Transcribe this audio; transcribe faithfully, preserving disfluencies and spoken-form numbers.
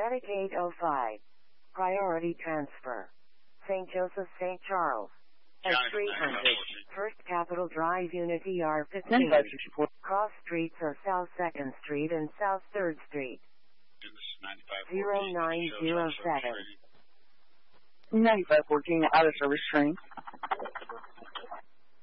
Medic eight oh five. Priority transfer. Saint Joseph, Saint Charles. S three hundred. First Capitol Drive, Unit E R fifteen. Cross streets are South second Street and South third Street. zero nine zero seven. ninety-five fourteen, out of service train.